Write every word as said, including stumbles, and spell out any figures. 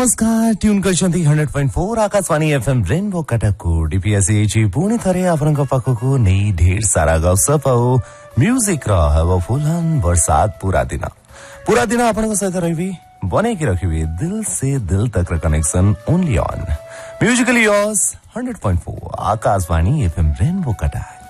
नमस्कार tune करछन्ती hundred point four Akashvani FM rainbow कटकको डीपीएसएची पुणी थरे आपनका पाखको नै ढेर सारा गफसप हो म्यूजिक र हवाफुलन बरसात पूरा दिन पूरा दिन आपनका सहित रहिबी बनेकी रखिबी दिल से दिल तक connection only on Musically yours hundred point four Akashvani FM rainbow Cuttack.